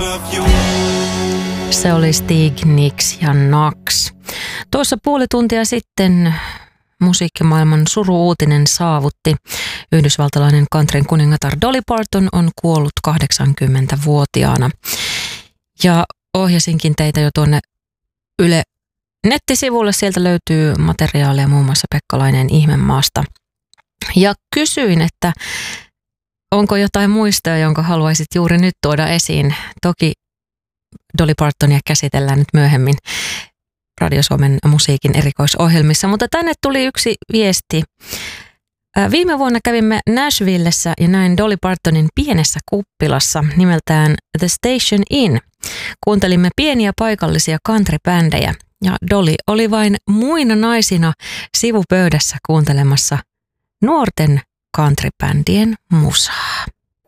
Se oli Stig, Nicks ja Nax. Tuossa puoli tuntia sitten musiikkimaailman suru-uutinen saavutti. Yhdysvaltalainen countryn kuningatar Dolly Parton on kuollut 80-vuotiaana. Ja ohjasinkin teitä jo tuonne Yle nettisivulle. Sieltä löytyy materiaalia muun muassa Pekkalainen Ihmemaasta. Ja kysyin, että onko jotain muistoja, jonka haluaisit juuri nyt tuoda esiin. Toki Dolly Partonia käsitellään nyt myöhemmin Radio Suomen musiikin erikoisohjelmissa, mutta tänne tuli yksi viesti. Viime vuonna kävimme Nashvillessä ja näin Dolly Partonin pienessä kuppilassa nimeltään The Station Inn. Kuuntelimme pieniä paikallisia country-bändejä ja Dolly oli vain muina naisina sivupöydässä kuuntelemassa nuorten country-bändien musaa.